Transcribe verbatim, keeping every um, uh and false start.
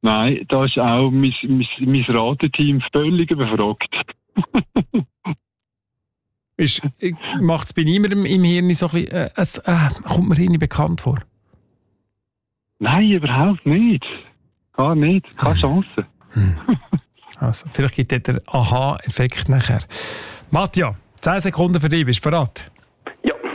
Nein, da ist auch mein, mein, mein Rateteam völlig überfragt. Macht es bei niemandem im Hirn so ein bisschen, äh, es, äh, kommt mir irgendwie bekannt vor? Nein, überhaupt nicht. Gar nicht. Keine Chance. Hm. Also, vielleicht gibt es den Aha-Effekt nachher. Matja, zehn Sekunden für dich, bist du bereit?